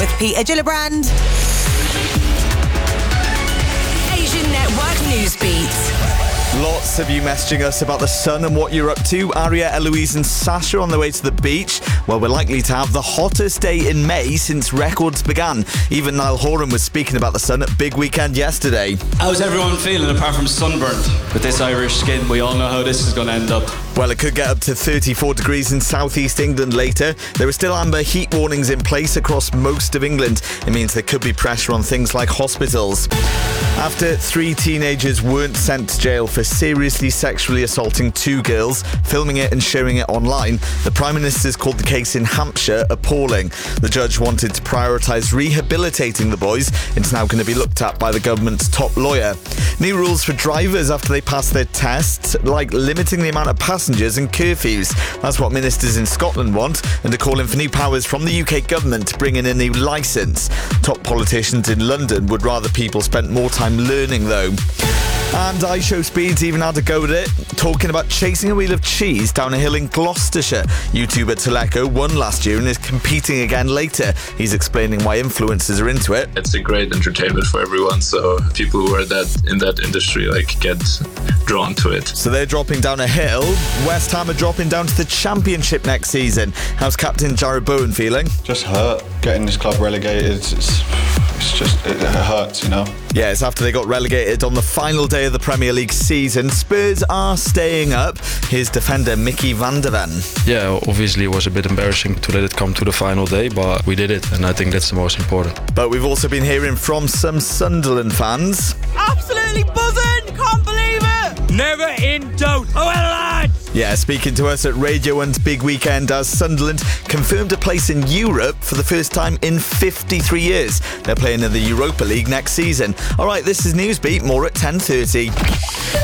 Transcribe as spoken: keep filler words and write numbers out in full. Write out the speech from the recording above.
with Peter Gillibrand. Asian Network Newsbeat. Lots of you messaging us about the sun and what you're up to. Aria, Eloise and Sasha on the way to the beach. Well, we're likely to have the hottest day in May since records began. Even Niall Horan was speaking about the sun at Big Weekend yesterday. How's everyone feeling apart from sunburnt? With this Irish skin, we all know how this is going to end up. Well, it could get up to thirty-four degrees in southeast England later. There are still amber heat warnings in place across most of England. It means there could be pressure on things like hospitals. After three teenagers weren't sent to jail for seriously sexually assaulting two girls, filming it and sharing it online, the Prime Minister's called the case in Hampshire appalling. The judge wanted to prioritise rehabilitating the boys. It's now going to be looked at by the government's top lawyer. New rules for drivers after they pass their tests, like limiting the amount of passengers and curfews. That's what ministers in Scotland want, and are calling for new powers from the U K government to bring in a new licence. Top politicians in London would rather people spent more time learning, though. And iShowSpeed's even had a go at it, talking about chasing a wheel of cheese down a hill in Gloucestershire. YouTuber Teleko won last year and is competing again later. He's explaining why influencers are into it. It's a great entertainment for everyone, so people who are that in that industry like get drawn to it. So they're dropping down a hill. West Ham are dropping down to the Championship next season. How's Captain Jared Bowen feeling? Just hurt. Getting this club relegated, it's, it's just, it hurts, you know. Yeah, it's after they got relegated on the final day of the Premier League season. Spurs are staying up. Here's defender Mickey van der Ven. Yeah, obviously it was a bit embarrassing to let it come to the final day, but we did it, and I think that's the most important. But we've also been hearing from some Sunderland fans. Absolutely buzzing! Can't believe it! Never in doubt. Oh, well, lads! Yeah, speaking to us at Radio one's Big Weekend as Sunderland confirmed a place in Europe for the first time in fifty-three years. They're playing in the Europa League next season. All right, this is Newsbeat. More at ten thirty.